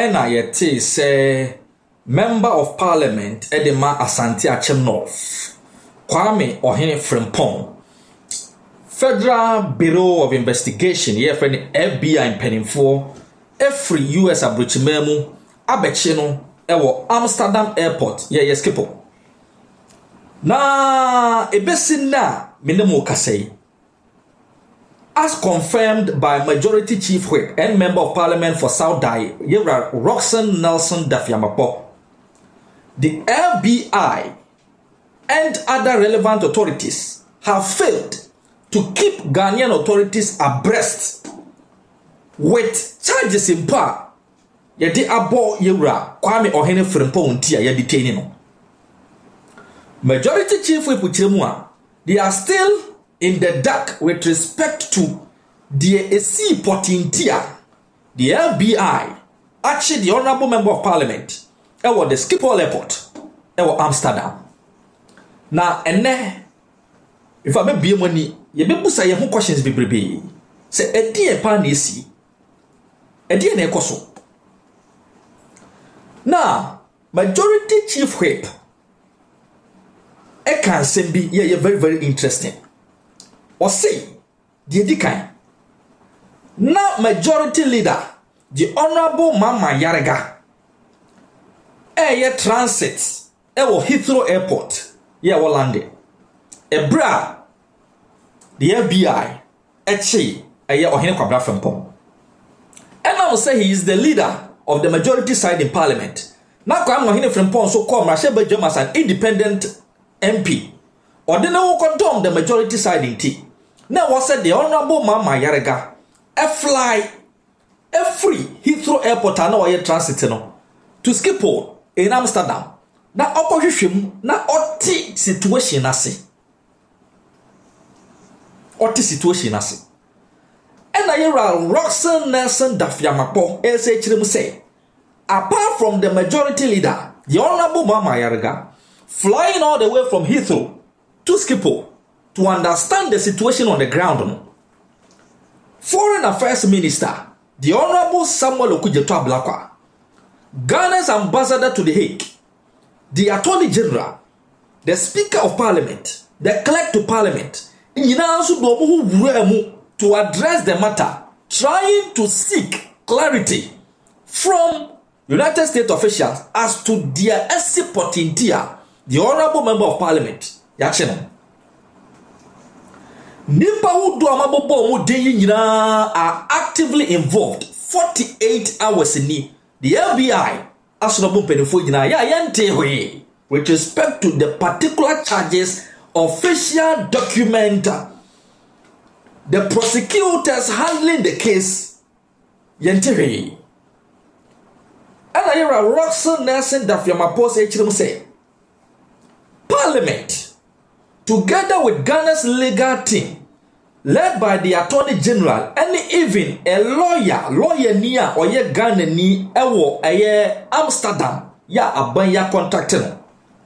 ena yete say Member of Parliament Edema Asante Achem North Kwame Ohene Frimpong Federal Bureau of Investigation yefreni FBI mpanimfo every US abrochimemu abechino ewo Amsterdam Airport ye skipo na ebesin na minimo kasei as confirmed by Majority Chief Whip and Member of Parliament for South Dai Yera Roxanne Nelson Dafiamapo. The FBI and other relevant authorities have failed to keep Ghanaian authorities abreast with charges in power. Yedi abo Yura Kwame Ohene Frimpong Ntia ye detaining no. Majority Chief Whip Uchemua, they are still in the dark with respect to the AC Potintia, the FBI, actually the Honorable Member of Parliament. Ewo the Schiphol Airport ewo Amsterdam na ene if I be be money ye be busa ye ho questions bebrebe say edi e pa na esi edi na ekoso na Majority Chief Whip e can say be ye very very interesting or say the edikan na Majority Leader the Honorable Mama Yarega Air transit ewo Heathrow Airport ye wo lande ebra the FBI echi eye Ohene Kwabra Frimpong and I will say he is the leader of the majority side in Parliament na Kwame Ohene Frimpong so come Rashe Bejam as an independent MP or the no condom the majority side in T now was said the Honorable Mama Yarega a fly a free Heathrow Airport and no transit no to Schiphol in Amsterdam. Na opposition na oti situation ase. Oti situation ase. And I hear Roxanne Nelson Dafiamapo say chiremu say apart from the majority leader, the Honorable Mama Yarega, flying all the way from Heathrow to Schiphol to understand the situation on the ground. Foreign Affairs Minister, the Honorable Samuel Okudzeto Ablakwa, Ghana's ambassador to The Hague, the Attorney General, the Speaker of Parliament, the Clerk to Parliament, to address the matter, trying to seek clarity from United States officials as to their SC Potintia, the Honorable Member of Parliament, Yachenon. Nimpa who do amabobo mu deyi are actively involved 48 hours in the FBI asrobo penifo nyina ya yente hwe with respect to the particular charges official document the prosecutors handling the case yente hwe and I Roxanne Nelson Dafiamapo say Parliament together with Ghana's legal team led by the Attorney General and even a lawyer near or ye Ghana ni ewo aye Amsterdam ya abanya contracting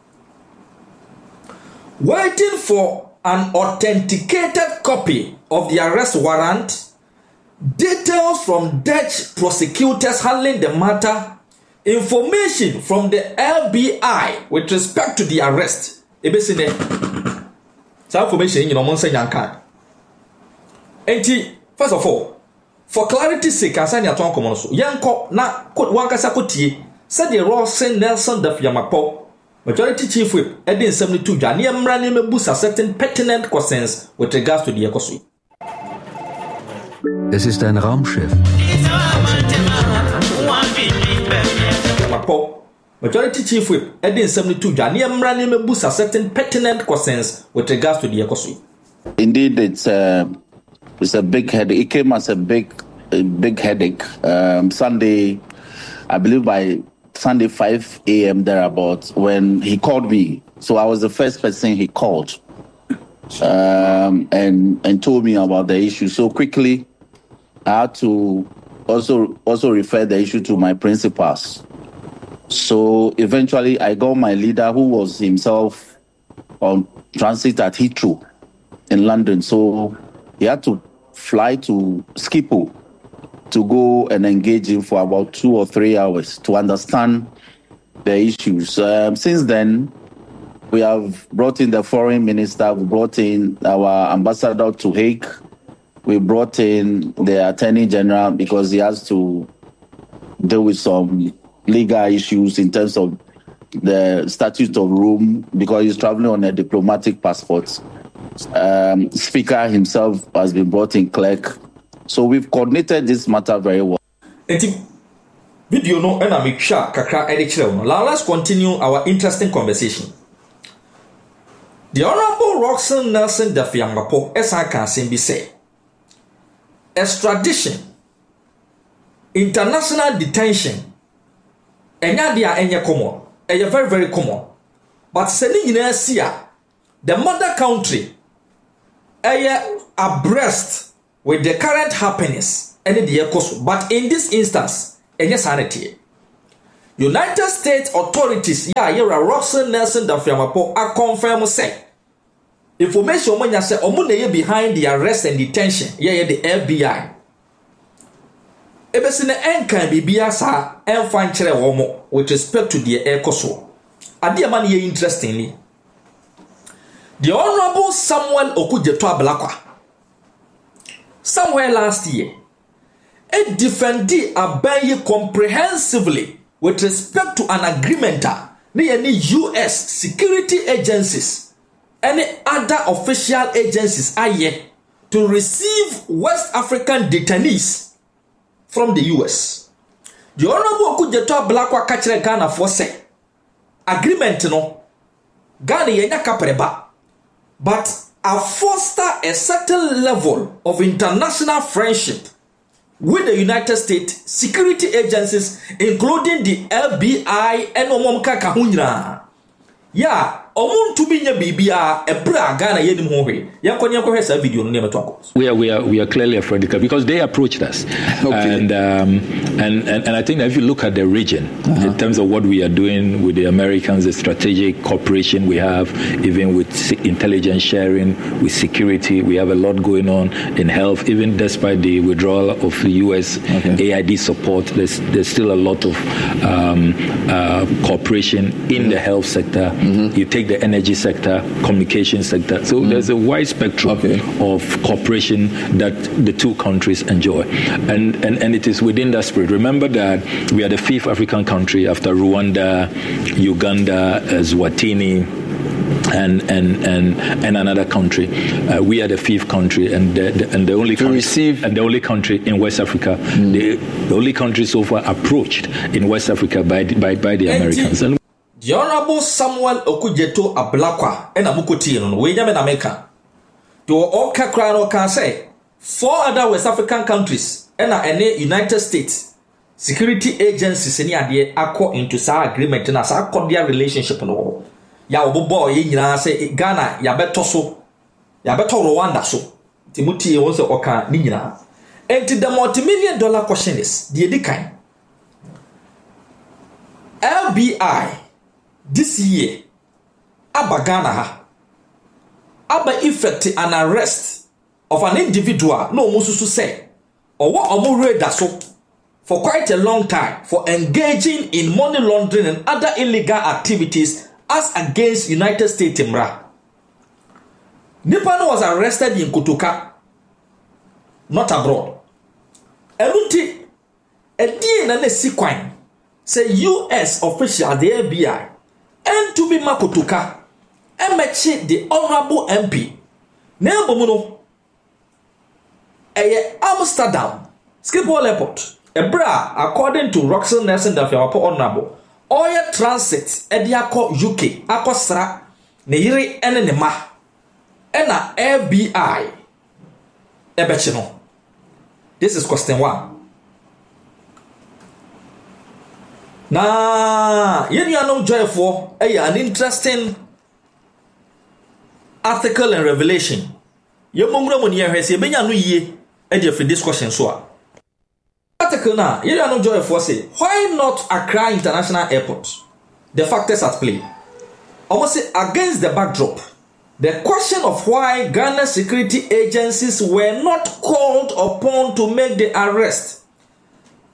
waiting for an authenticated copy of the arrest warrant, details from Dutch prosecutors handling the matter, information from the FBI with respect to the arrest. Ebesine some information you know monse yanka. First of all, for clarity's sake, I say aton komo so. Yanko na wankasa kotie. Said the Roxanne Nelson Dafiamapo, Majority Chief Whip, Edin 72 Jani Amrani mebusa certain pertinent questions with regards to the Ekosu. Es ist ein Raumschiff. Majority Chief Whip, Edin 72 Jani Amrani mebusa certain pertinent questions with regards to the Ekosu. Indeed, it's a big headache. It came as a big headache. Sunday, I believe by Sunday 5 a.m. thereabouts when he called me. So I was the first person he called and told me about the issue. So quickly, I had to also refer the issue to my principals. So eventually, I got my leader, who was himself on transit at Heathrow in London. So he had to fly to Schiphol to go and engage him for about 2 or 3 hours to understand the issues. Since then, we have brought in the foreign minister, we brought in our ambassador to Hague, we brought in the attorney general because he has to deal with some legal issues in terms of the Statute of Rome because he's traveling on a diplomatic passport. Speaker himself has been brought in, clerk. So we've coordinated this matter very well. Video no and make sure kakra edit. Let's continue our interesting conversation. The Honorable Roxanne Nelson Dafiamapo Esaka Simbi say extradition, international detention, enya common, very, very common. But sending in Asia, the mother country, abreast with the current happiness and the cost. But in this instance, sanity. United States authorities, Roxanne Nelson Dafiamapo are confirmed say information when you say omuneye behind the arrest and detention, the FBI. Ebesine enkan bibia sa enfan kire womo with respect to the ekoso. Ade man ye interestingly. The Honorable Samuel Okudzeto Ablakwa somewhere last year it defended Abaye comprehensively with respect to an agreement any US security agencies and other official agencies are here to receive West African detainees from the US. The Honorable Okudzeto Ablakwa kachire Ghana for say agreement no Ghana yenya kapreba but foster a certain level of international friendship with the United States security agencies, including the FBI and Omomka Kahunya. Omun to be bibia a bra Ghana yedim hohe. Yankonyanko has a video no never talk. We are clearly a friendly because they approached us. Okay. And I think that if you look at the region in terms of what we are doing with the Americans, the strategic cooperation we have, even with intelligence sharing, with security, we have a lot going on in health. Even despite the withdrawal of the US AID support, there's still a lot of cooperation in the health sector. You take the energy sector, communication sector. So there's a wide spectrum of cooperation that the two countries enjoy. And it is within that spirit. Remember that we are the 5th African country after Rwanda, Uganda, Eswatini, and another country. We are the 5th country and the only country and the only country in West Africa. The only country so far approached in West Africa by the Americans. And the Honorable Samuel Okudzeto Ablakwa and Amukoti no we nyame na meka. To all kakra no can say 4 other West African countries and any United States security agencies any ade akọ into sa agreement na sa cordial relationship no. Ya obobo ye nyina say Ghana ya beto so ya beto Rwanda so. Timothy won say oka ni nyina. Enti the multi-million-dollar question is the edikan FBI this year, Abba Ghana Abba effect an arrest of an individual, no mususu say, or what Omure Daso for quite a long time for engaging in money laundering and other illegal activities as against United States Imra. Nipano was arrested in Kutuka, not abroad. Eluti, a DNA sequine, say US official, the FBI. And to be Makotuka, MHC the Honorable MP, Nelbomuno, Amsterdam, Schiphol Airport, according to Roxanne Nelson Dafiamapo Honorable, Oil Transit, Ediako UK, Akosra, Neiri Enema, Ena FBI, Ebechino. This is question 1. Nah, you know joy for an interesting article and revelation. You mongro when you hear say benya no ye e dey for discussion so. Article na you know joy for say why not Accra International Airport? The factors at play. Almost say against the backdrop, the question of why Ghana security agencies were not called upon to make the arrest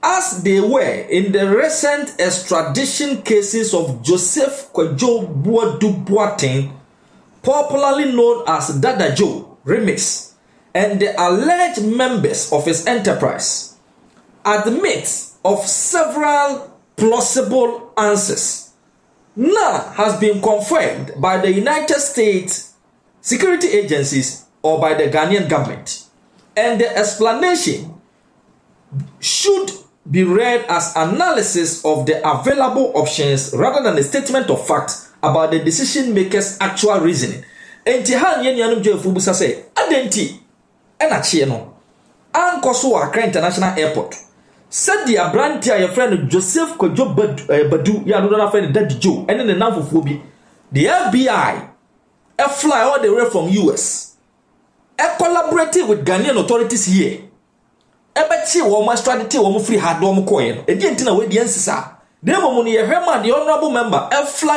as they were in the recent extradition cases of Joseph Kwadwo Boadu Boateng, popularly known as Dada Joe Remix, and the alleged members of his enterprise, admit of several plausible answers. None has been confirmed by the United States security agencies or by the Ghanaian government, and the explanation should be read as analysis of the available options rather than a statement of fact about the decision makers' actual reasoning. Enti han yen yanum jefu busa say adenti ena chie no anko so Accra International Airport said the branti a your friend Joseph Kwadwo Badu ya do na friend Daddy Joe ene ne namfofo bi the FBI fly all the way from US collaborating with Ghanaian authorities here ebechi wo ma strategy wo mo free hard wo mo coin e di entina we di ensisa dem mo ne ye hwema the honorable member fly